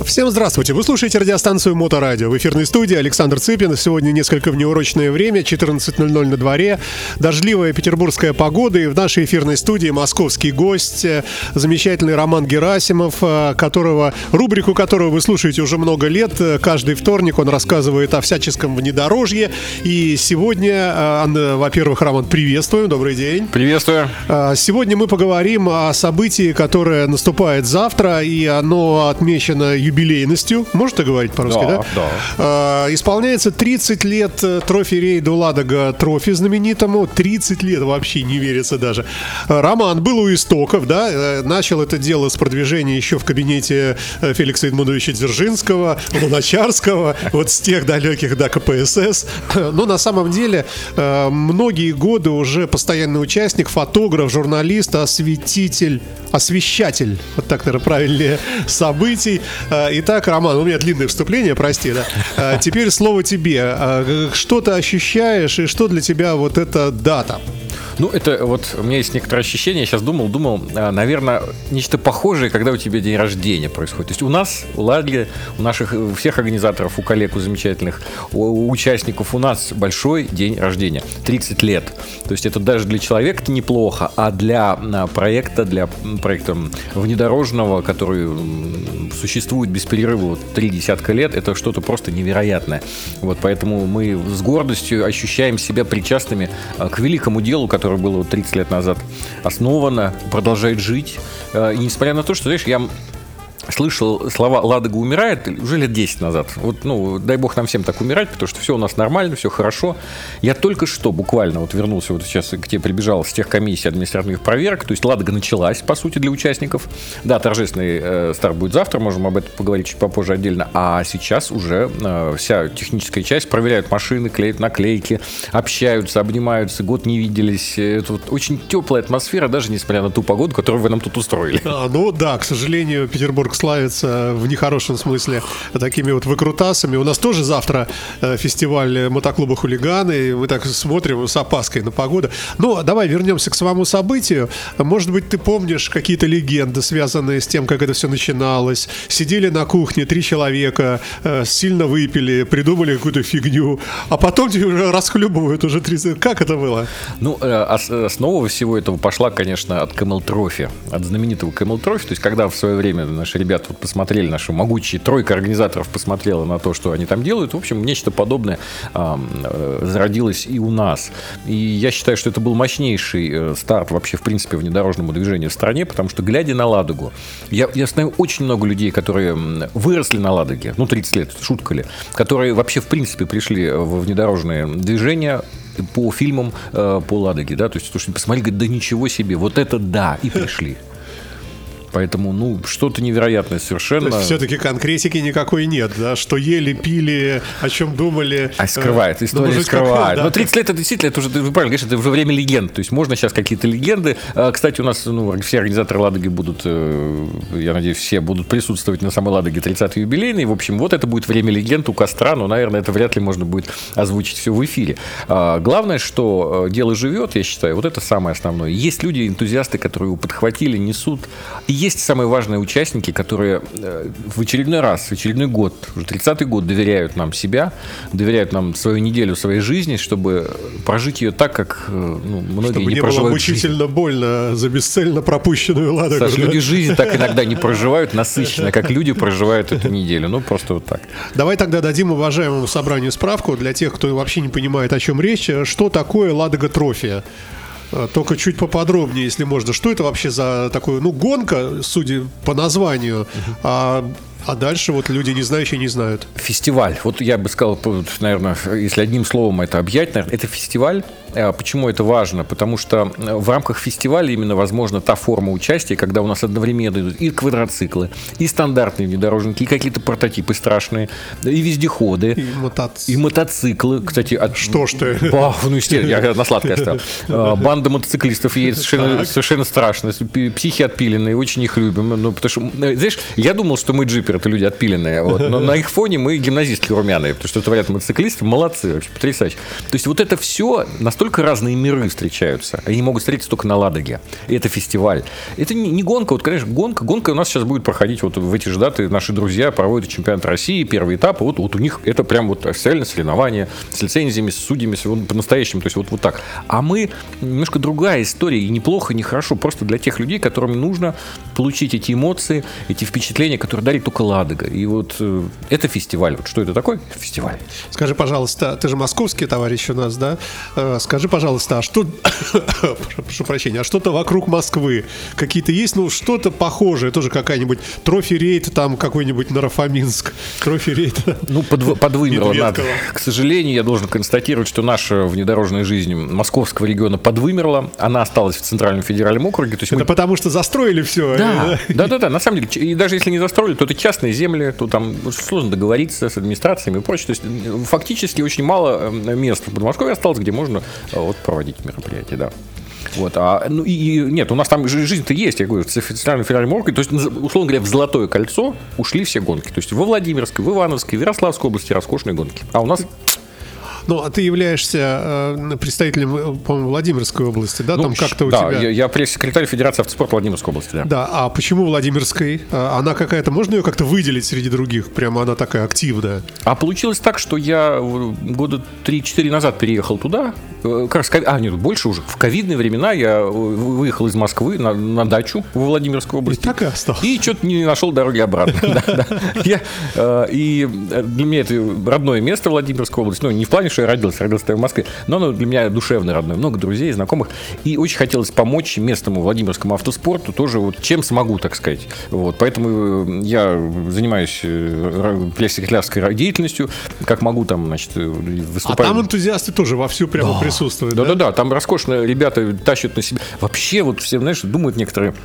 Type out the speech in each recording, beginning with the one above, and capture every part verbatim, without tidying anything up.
Всем здравствуйте! Вы слушаете радиостанцию Моторадио. В эфирной студии Александр Цыпин. Сегодня несколько внеурочное время, четырнадцать ноль ноль на дворе. Дождливая петербургская погода. И в нашей эфирной студии московский гость, замечательный Роман Герасимов, которого, рубрику которого вы слушаете уже много лет. Каждый вторник он рассказывает о всяческом внедорожье. И сегодня, во-первых, Роман, приветствуем. Добрый день. Приветствую. Сегодня мы поговорим о событии, которое наступает завтра, и оно отмечено юбилейностью. Можете говорить по-русски, да? Да, да. А, исполняется тридцать лет трофи-рейду «Ладога Трофи» знаменитому. тридцать лет, вообще не верится даже. Роман был у истоков, да? Начал это дело с продвижения еще в кабинете Феликса Эдмундовича Дзержинского, Луначарского, вот с тех далеких, да, ка пэ эс эс. Но на самом деле многие годы уже постоянный участник, фотограф, журналист, осветитель, освещатель, вот так, наверное, правильнее, событий. Итак, Роман, у меня длинное вступление, прости, да. Теперь слово тебе. Что ты ощущаешь и что для тебя вот эта дата? Ну, это вот у меня есть некоторое ощущение, я сейчас думал, думал, наверное, нечто похожее, когда у тебя день рождения происходит. То есть у нас, у Ладоги, у наших у всех организаторов, у коллег, у замечательных, у участников, у нас большой день рождения. тридцать лет. То есть это даже для человека-то неплохо, а для проекта, для проекта внедорожного, который существует без перерыва вот, три десятка лет, это что-то просто невероятное. Вот поэтому мы с гордостью ощущаем себя причастными к великому делу, которое которое было тридцать лет назад основано, продолжает жить. И несмотря на то, что, знаешь, я слышал слова «Ладога умирает» уже лет десять назад. Вот, ну, дай бог нам всем так умирать, потому что все у нас нормально, все хорошо. Я только что буквально вот вернулся, вот сейчас к тебе прибежал с тех комиссий административных проверок, то есть «Ладога» началась, по сути, для участников. Да, торжественный э, старт будет завтра, можем об этом поговорить чуть попозже отдельно. А сейчас уже э, вся техническая часть, проверяют машины, клеят наклейки, общаются, обнимаются, год не виделись. Это вот очень теплая атмосфера, даже несмотря на ту погоду, которую вы нам тут устроили. А, ну да, к сожалению, Петербург славится в нехорошем смысле такими вот выкрутасами. У нас тоже завтра э, фестиваль мотоклуба «Хулиганы», и мы так смотрим с опаской на погоду. Ну, давай вернемся к самому событию. Может быть, ты помнишь какие-то легенды, связанные с тем, как это все начиналось? Сидели на кухне три человека, э, сильно выпили, придумали какую-то фигню, а потом тебе уже расхлебывают уже тридцать. Как это было? Ну, основа всего этого пошла, конечно, от Camel Trophy, от знаменитого Camel Trophy. То есть, когда в свое время наши ребята вот посмотрели, наша могучая тройка организаторов посмотрела на то, что они там делают. В общем, нечто подобное э, э, зародилось и у нас. И я считаю, что это был мощнейший э, старт вообще, в принципе, внедорожному движению в стране, потому что, глядя на «Ладогу», я, я знаю очень много людей, которые выросли на «Ладоге», ну, тридцать лет, шутка ли, которые вообще, в принципе, пришли в внедорожное движение по фильмам э, по «Ладоге», да, то есть, то, что посмотрели, говорят, да ничего себе, вот это да, и пришли. Поэтому, ну, что-то невероятное совершенно. То есть все-таки конкретики никакой нет, да? Что ели, пили, о чем думали. А скрывает, история скрывает. Да. Но тридцать лет, это действительно, это уже, ты правильно говоришь, это уже время легенд. То есть можно сейчас какие-то легенды. Кстати, у нас, ну, все организаторы «Ладоги» будут, я надеюсь, все будут присутствовать на самой «Ладоге» тридцатой юбилейной. В общем, вот это будет время легенд у костра, но, наверное, это вряд ли можно будет озвучить все в эфире. Главное, что дело живет, я считаю, вот это самое основное. Есть люди, энтузиасты, которые его подхватили, несут. И есть самые важные участники, которые в очередной раз, в очередной год, уже тридцатый год, доверяют нам себя, доверяют нам свою неделю своей жизни, чтобы прожить ее так, как, ну, многие чтобы не, не проживают. Чтобы не было мучительно больно за бесцельно пропущенную «Ладогу». Саш, да? люди жизни так иногда не проживают насыщенно, как люди проживают эту неделю. Ну, просто вот так. Давай тогда дадим уважаемому собранию справку для тех, кто вообще не понимает, о чем речь. Что такое «Ладога Трофи»? Только чуть поподробнее, если можно. Что это вообще за такое, ну, гонка, судя по названию, uh-huh. а, а дальше вот люди, не знающие, не знают. Фестиваль. Вот я бы сказал, наверное, если одним словом это объять, наверное, это фестиваль. Почему это важно? Потому что в рамках фестиваля именно возможна та форма участия, когда у нас одновременно идут и квадроциклы, и стандартные внедорожники, и какие-то прототипы страшные, и вездеходы, и, мотоци... и мотоциклы. Кстати, от... что ж ты? Бах, ну, естественно, я на сладкое оставил. Банда мотоциклистов едет совершенно, совершенно страшно. Психи отпиленные, очень их любим. Ну, потому что, знаешь, я думал, что мы джиперы спринтеры, это люди отпиленные. Вот. Но на их фоне мы гимназистки румяные, потому что творят мотоциклисты, молодцы, вообще потрясающе. То есть вот это все, настолько разные миры встречаются. Они могут встретиться только на Ладоге. И это фестиваль. Это не, не гонка, вот, конечно, гонка. Гонка у нас сейчас будет проходить вот в эти же даты. Наши друзья проводят чемпионат России, первый этап. Вот, вот у них это прям вот официальное соревнование с лицензиями, с судьями, с, вот, по-настоящему. То есть вот, вот так. А мы немножко другая история. И неплохо, не хорошо. Просто для тех людей, которым нужно получить эти эмоции, эти впечатления, которые дарит только Ладога. И вот э, это фестиваль. Вот что это такое? Фестиваль. Скажи, пожалуйста, ты же московский товарищ у нас, да? Э, скажи, пожалуйста, а что... Прошу прощения, а что-то вокруг Москвы? Какие-то есть, ну, что-то похожее? Тоже какая-нибудь трофи-рейд, там какой-нибудь Нарафаминск. Трофи-рейд. Ну, под, подвымерло надо. К сожалению, я должен констатировать, что наша внедорожная жизнь московского региона подвымерла. Она осталась в Центральном федеральном округе. То есть это мы... потому что застроили все. Да, да, да, да, на самом деле. И даже если не застроили, то это частные земли, то там сложно договориться с администрациями и прочее. То есть фактически очень мало мест в Подмосковье осталось, где можно вот, проводить мероприятия, да. Вот, а, ну и нет, у нас там жизнь-то есть, я говорю, с официальной федеральной округой, то есть, условно говоря, в Золотое кольцо ушли все гонки. То есть во Владимирской, в Ивановской, в Ярославской области роскошные гонки. А у нас... Ну, а ты являешься э, представителем, по-моему, Владимирской области, да? Ну, там как-то у да, тебя... я, я пресс-секретарь Федерации автоспорта Владимирской области, да. Да, а почему Владимирской? Она какая-то, можно ее как-то выделить среди других? Прямо она такая активная. А получилось так, что я года три-четыре назад переехал туда. Как раз, а, нет, больше уже. В ковидные времена я выехал из Москвы на, на дачу во Владимирской области. И так и остался. И что-то не нашел дороги обратно. И для меня это родное место Владимирской области. Ну, не в плане, что я родился, родился я в Москве, но оно для меня душевное, родное. Много друзей, знакомых. И очень хотелось помочь местному Владимирскому автоспорту тоже, вот чем смогу, так сказать. Вот. Поэтому я занимаюсь пресс-секретарской деятельностью, как могу там, значит, выступаю. А там энтузиасты тоже вовсю прямо да. присутствуют. Да-да-да, да? Там роскошно ребята тащат на себя. Вообще, вот все, знаешь, думают некоторые,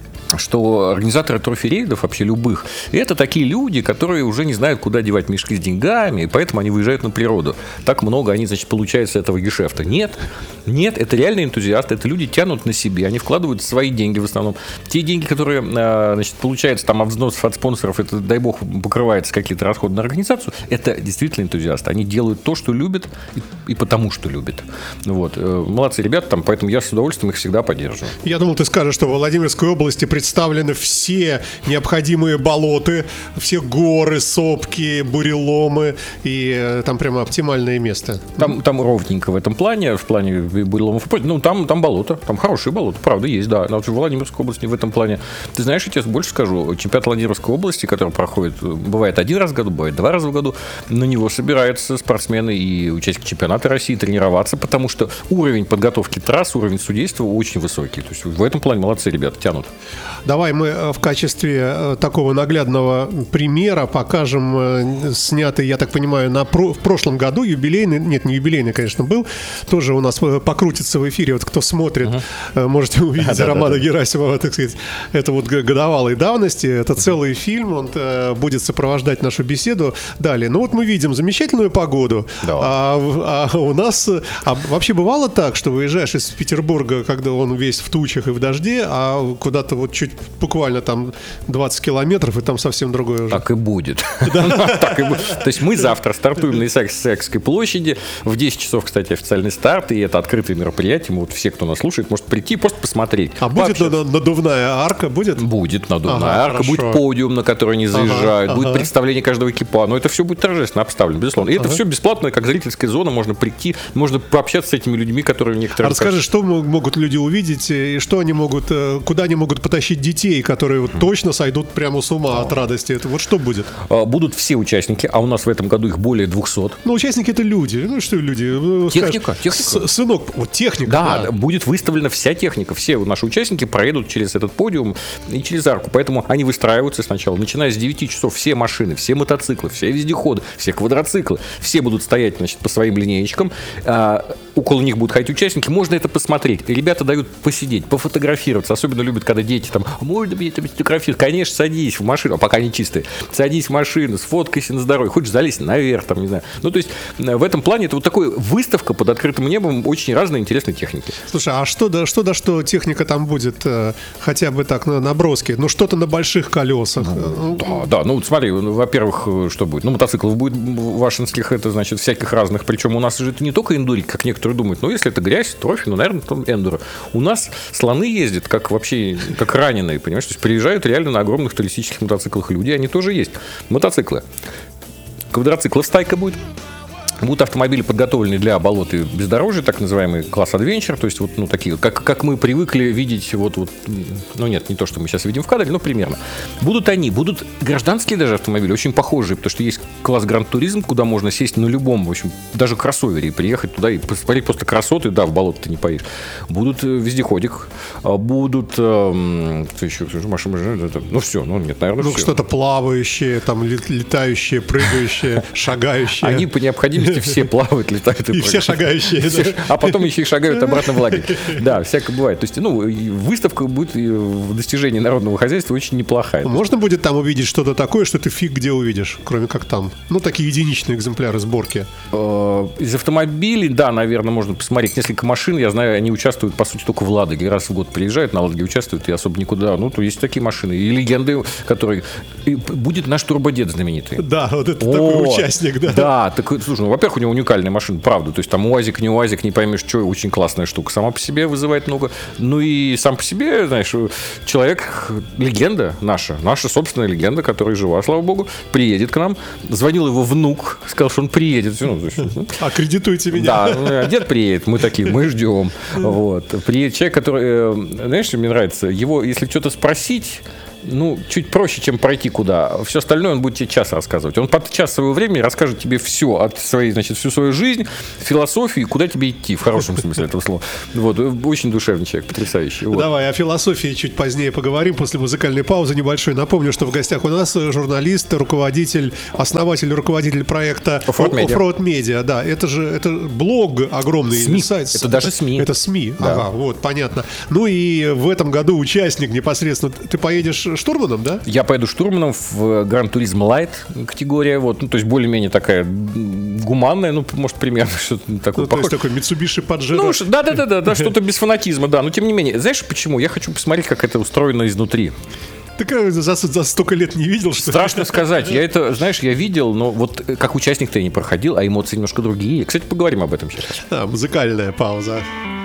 что организаторы трофи-рейдов, вообще любых, это такие люди, которые уже не знают, куда девать мешки с деньгами, и поэтому они выезжают на природу. Так много они, значит, получают с этого гешефта. Нет, нет, это реальные энтузиасты, это люди тянут на себе, они вкладывают свои деньги в основном. Те деньги, которые, значит, получаются там от взносов от спонсоров, это, дай бог, покрывается какие-то расходы на организацию, это действительно энтузиасты. Они делают то, что любят, и, и потому, что любят. Вот. Молодцы ребята там, поэтому я с удовольствием их всегда поддерживаю. Я думал, ты скажешь, что в Владимирской области представлены все необходимые болоты, все горы, сопки, буреломы, и там прямо оптимальное место. Там, там ровненько в этом плане, в плане буреломов. Ну, там, там болото, там хорошие болота, правда, есть, да. Но в Владимирской области в этом плане. Ты знаешь, я тебе больше скажу, чемпионат Владимирской области, который проходит, бывает один раз в году, бывает два раза в году, на него собираются спортсмены и участники чемпионата России тренироваться, потому что уровень подготовки трасс, уровень судейства очень высокий. То есть в этом плане молодцы ребята, тянут. Давай мы в качестве такого наглядного примера покажем снятый, я так понимаю, на про- в прошлом году юбилейный, нет, не юбилейный, конечно, был, тоже у нас покрутится в эфире, вот кто смотрит, uh-huh. можете увидеть а, Романа да, да, Герасимова, так сказать, это вот годовалой давности, это целый фильм, он будет сопровождать нашу беседу далее. Ну вот мы видим замечательную погоду, да. а, а у нас, а вообще бывало так, что выезжаешь из Петербурга, когда он весь в тучах и в дожде, а куда-то вот чуть буквально там двадцать километров, и там совсем другое уже. Так и будет. То есть мы завтра стартуем на Исаакиевской площади. В десять часов, кстати, официальный старт, и это открытое мероприятие. Вот все, кто нас слушает, может прийти и просто посмотреть. А будет надувная арка? Будет? Будет надувная арка, будет подиум, на который они заезжают, будет представление каждого экипажа. Но это все будет торжественно обставлено, безусловно. И это все бесплатно, как зрительская зона, можно прийти, можно пообщаться с этими людьми, которые некоторые... А расскажи, что могут люди увидеть, и что они могут, куда они могут потащить детей, которые вот точно сойдут прямо с ума от радости. Это вот что будет? Будут все участники, а у нас в этом году их более двухсот. Ну, участники — это люди. Ну, что люди? Техника. Скажешь, техника. Сынок, вот техника. Да, да, будет выставлена вся техника. Все наши участники проедут через этот подиум и через арку. Поэтому они выстраиваются сначала. Начиная с девяти часов все машины, все мотоциклы, все вездеходы, все квадроциклы, все будут стоять, значит, по своим линеечкам. А, около них будут ходить участники. Можно это посмотреть. Ребята дают посидеть, пофотографироваться. Особенно любят, когда дети там там, можно мне это фотографировать? Конечно, садись в машину, а пока не чистые. Садись в машину, сфоткайся на здоровье. Хочешь залезть наверх, там, не знаю. Ну, то есть, в этом плане это вот такая выставка под открытым небом очень разной интересной техники. Слушай, а что да что, да что техника там будет, э, хотя бы так, на наброски? Ну, что-то на больших колесах. Ну, да, да, ну, смотри, во-первых, что будет? Ну, мотоциклов будет вашинских, это, значит, всяких разных. Причем у нас же это не только эндурик, как некоторые думают. Но если это грязь, трофи, ну, наверное, там эндуро. У нас слоны ездят, как вообще, как раненые, понимаешь? То есть приезжают реально на огромных туристических мотоциклах люди, они тоже есть. Мотоциклы. Квадроциклов стайка будет. Будут автомобили, подготовленные для болот и бездорожья, так называемый класс Adventure, то есть вот, ну, такие, как, как мы привыкли видеть, вот, вот, ну нет, не то, что мы сейчас видим в кадре, но примерно. Будут они, будут гражданские даже автомобили, очень похожие, потому что есть класс Гранд Туризм, куда можно сесть на любом, в общем, даже кроссовере, и приехать туда и посмотреть просто красоты, да, в болото ты не поедешь. Будут вездеходик, будут, э, что еще, машины, ну все, ну нет, наверное, ну, все. что-то плавающее, там, летающее, прыгающее, шагающее. Они по необходимости все плавают, летают и, и все шагающие, все, да. А потом еще и шагают обратно в лагерь. Да, всякое бывает. То есть, ну, выставка будет в достижении народного хозяйства очень неплохая. Можно будет там увидеть что-то такое, что ты фиг где увидишь, кроме как там. Ну, такие единичные экземпляры сборки. Из автомобилей, да, наверное, можно посмотреть несколько машин. Я знаю, они участвуют, по сути, только в Ладоге. Раз в год приезжают на Ладоге, участвуют и особо никуда. Ну, то есть такие машины. И легенды, которые... И будет наш турбодед знаменитый. Да, вот это О, такой участник, да. Да, такой, слушай, ну, во-первых, у него уникальная машина, правда. То есть там УАЗик, не УАЗик, не поймешь, что, очень классная штука. Сама по себе вызывает много. Ну и сам по себе, знаешь, человек, легенда наша, наша собственная легенда, которая жива, слава богу, приедет к нам. Звонил его внук, сказал, что он приедет. Ну, аккредитуйте меня. Да, дед приедет, мы такие, мы ждем. Вот. Приедет человек, который, знаешь, что мне нравится, его, если что-то спросить, ну, чуть проще, чем пройти куда. Все остальное он будет тебе час рассказывать. Он под час своего времени расскажет тебе все от своей, значит, всю свою жизнь, философию, куда тебе идти, в хорошем смысле этого слова. Вот, очень душевный человек, потрясающий. Вот. Давай о философии чуть позднее поговорим, после музыкальной паузы небольшой. Напомню, что в гостях у нас журналист, руководитель, основатель и руководитель проекта Offroad Media. Да, это же это блог огромный. СМИ. Сайт. Это даже СМИ. Это СМИ, да. Ага, вот, понятно. Ну и в этом году участник непосредственно. Ты поедешь штурманом, да? Я поеду штурманом в Гранд Туризм Лайт категория, вот, ну, то есть более-менее такая гуманная, ну, может, примерно что-то такое. Ну, то есть такой Mitsubishi Pajero. Ну, да-да-да, да, что-то без фанатизма, да, но тем не менее. Знаешь почему? Я хочу посмотреть, как это устроено изнутри. Ты за, за столько лет не видел, что Страшно сказать. Я это, знаешь, я видел, но вот как участник-то я не проходил, а эмоции немножко другие. Кстати, поговорим об этом сейчас. Да, музыкальная пауза.